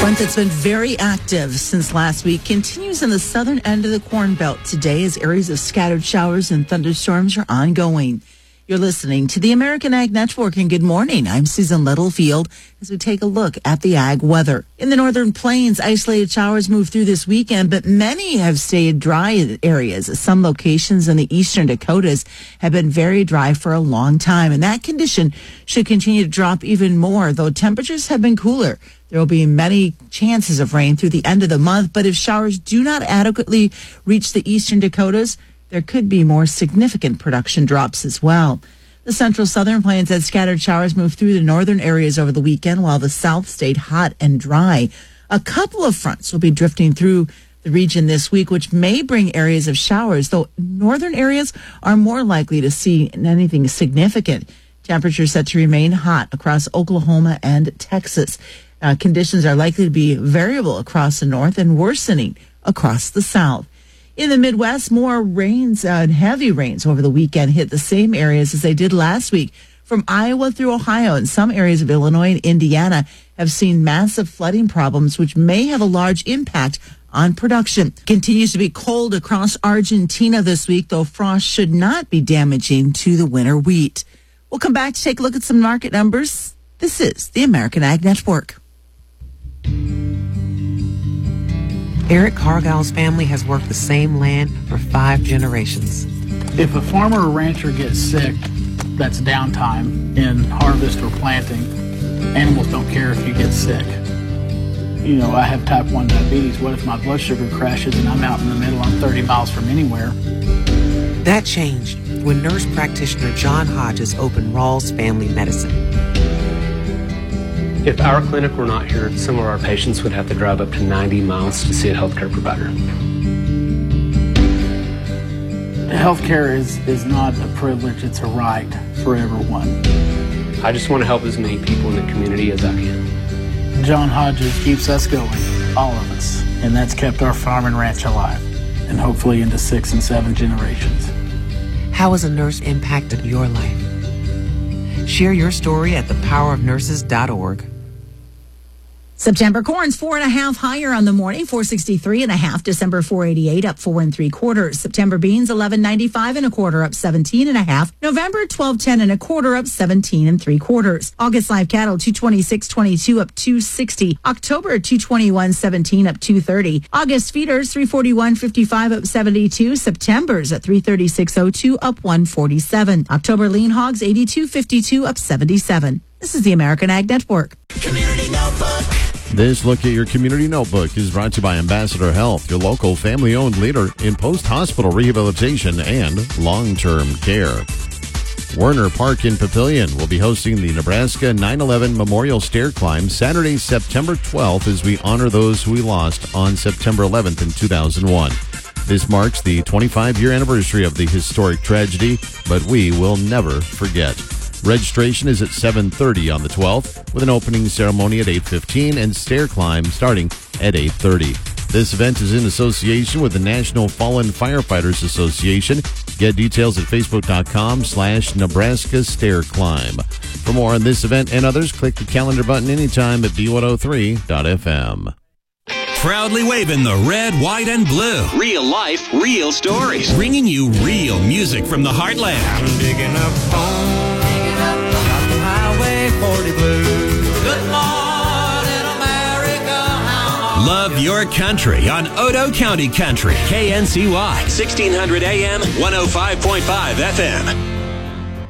Front that's been very active since last week continues in the southern end of the Corn Belt today as areas of scattered showers and thunderstorms are ongoing. You're listening to the American Ag Network, and good morning. I'm Susan Littlefield as we take a look at the ag weather. In the northern plains, isolated showers move through this weekend, but many have stayed dry in areas. Some locations in the eastern Dakotas have been very dry for a long time, and that condition should continue to drop even more, though temperatures have been cooler. There will be many chances of rain through the end of the month, but if showers do not adequately reach the eastern Dakotas, there could be more significant production drops as well. The central southern plains had scattered showers move through the northern areas over the weekend, while the south stayed hot and dry. A couple of fronts will be drifting through the region this week, which may bring areas of showers, though northern areas are more likely to see anything significant. Temperatures set to remain hot across Oklahoma and Texas. Conditions are likely to be variable across the north and worsening across the south. In the Midwest, more rains and heavy rains over the weekend hit the same areas as they did last week. From Iowa through Ohio and some areas of Illinois and Indiana have seen massive flooding problems, which may have a large impact on production. Continues to be cold across Argentina this week, though frost should not be damaging to the winter wheat. We'll come back to take a look at some market numbers. This is the American Ag Network. Eric Cargill's family has worked the same land for 5 generations. If a farmer or rancher gets sick, that's downtime in harvest or planting. Animals don't care if you get sick. You know, I have type 1 diabetes. What if my blood sugar crashes and I'm out in the middle, I'm 30 miles from anywhere? That changed when nurse practitioner John Hodges opened Rawls Family Medicine. If our clinic were not here, some of our patients would have to drive up to 90 miles to see a healthcare provider. Healthcare is not a privilege, it's a right for everyone. I just want to help as many people in the community as I can. John Hodges keeps us going, all of us, and that's kept our farm and ranch alive, and hopefully into 6 and 7 generations. How has a nurse impacted your life? Share your story at thepowerofnurses.org. September corn's 4.5 higher on the morning, 463.5. December 488 up 4 3/4. September beans 11.95 1/4 up 17.5. November 12.10 1/4 up 17 3/4. August live cattle 226.22 up 260. October 221.17 up 230. August feeders 341.55 up 72. September's at 336.02 up 147. October lean hogs 82.52 up 77. This is the American Ag Network. Community Notebook. This look at your Community Notebook is brought to you by Ambassador Health, your local family-owned leader in post-hospital rehabilitation and long-term care. Werner Park in Papillion will be hosting the Nebraska 9/11 Memorial Stair Climb Saturday, September 12th, as we honor those who we lost on September 11th in 2001. This marks the 25-year anniversary of the historic tragedy, but we will never forget. Registration is at 7:30 on the 12th, with an opening ceremony at 8:15 and stair climb starting at 8:30. This event is in association with the National Fallen Firefighters Association. Get details at facebook.com/Nebraska Stair Climb. For more on this event and others, click the calendar button anytime at B103.fm. Proudly waving the red, white, and blue. Real life, real stories. Bringing you real music from the heartland. I'm digging up home. Got the Highway 40 blues. Good morning, America. How Love your country on Otoe County Country. KNCY, 1600 AM, 105.5 FM.